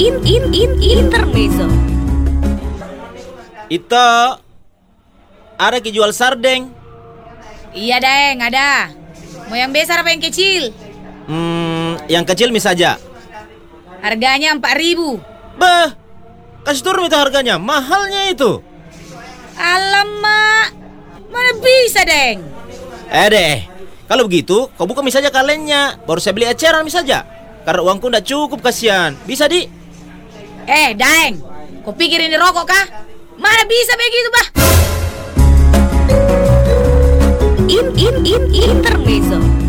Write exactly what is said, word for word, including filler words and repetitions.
in in in intermezzo. Itu ada yang jual sardeng. Iya, Deng, ada. Mau yang besar apa yang kecil? Hmm, yang kecil mis saja. Harganya empat ribu. Bah, kasih turun itu harganya, mahalnya itu. Alamak, mana bisa, Deng? Eh deh, kalau begitu kau buka mis saja kalennya, baru saya beli eceran mis saja. Karena uangku udah cukup, kasihan. Bisa di? Eh, Deng, kau pikir ini rokok kah? Mana bisa begitu, bah? In in in intermezzo.